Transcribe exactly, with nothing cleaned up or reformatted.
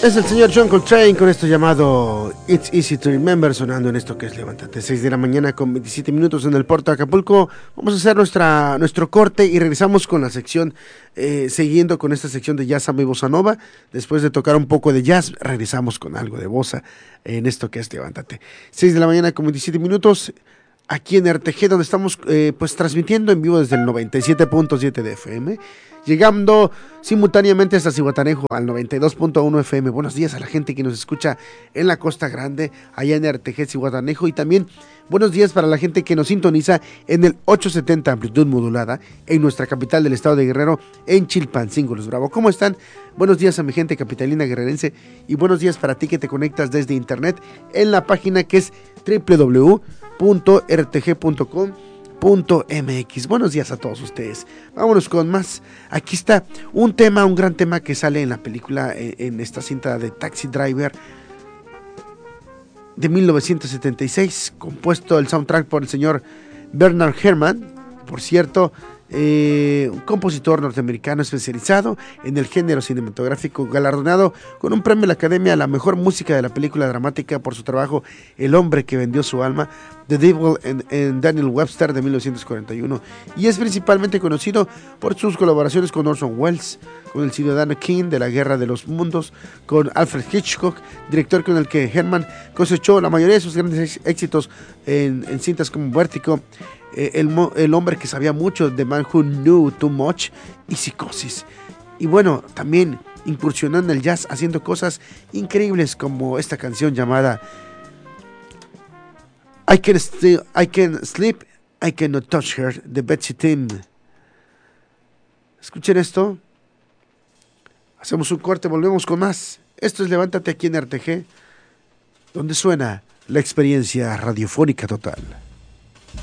Es el señor John Coltrane con esto llamado It's Easy to Remember, sonando en esto que es Levántate, seis de la mañana con veintisiete minutos en el puerto de Acapulco. Vamos a hacer nuestra, nuestro corte y regresamos con la sección, eh, siguiendo con esta sección de jazz, samba y bossa nova. Después de tocar un poco de jazz, regresamos con algo de bossa en esto que es Levántate. seis de la mañana con veintisiete minutos, aquí en R T G, donde estamos eh, pues transmitiendo en vivo desde el noventa y siete punto siete de F M. Llegando simultáneamente hasta Zihuatanejo al noventa y dos punto uno F M. Buenos días a la gente que nos escucha en la Costa Grande, allá en R T G Zihuatanejo, y también buenos días para la gente que nos sintoniza en el ochocientos setenta amplitud modulada en nuestra capital del estado de Guerrero, en Chilpancingo, Los Bravo. ¿Cómo están? Buenos días a mi gente capitalina guerrerense y buenos días para ti que te conectas desde internet en la página que es doble u doble u doble u punto r t g punto com punto m x. Buenos días a todos ustedes. Vámonos con más. Aquí está un tema, un gran tema que sale en la película, en, en esta cinta de Taxi Driver de mil novecientos setenta y seis, compuesto el soundtrack por el señor Bernard Herrmann, por cierto, eh, un compositor norteamericano especializado en el género cinematográfico, galardonado con un premio de la Academia a la mejor música de la película dramática por su trabajo El hombre que vendió su alma, The Devil and, and Daniel Webster, de mil novecientos cuarenta y uno, y es principalmente conocido por sus colaboraciones con Orson Welles, con el ciudadano King de la Guerra de los Mundos, con Alfred Hitchcock, director con el que Herrmann cosechó la mayoría de sus grandes éxitos en, en cintas como Vertigo, eh, el, el hombre que sabía mucho, The Man Who Knew Too Much y Psicosis. Y bueno, también incursionó en el jazz haciendo cosas increíbles como esta canción llamada I Can, Still, I Can Sleep, I Cannot Touch Her, de Betsy Tim. Escuchen esto. Hacemos un corte, volvemos con más. Esto es Levántate aquí en R T G, donde suena la experiencia radiofónica total.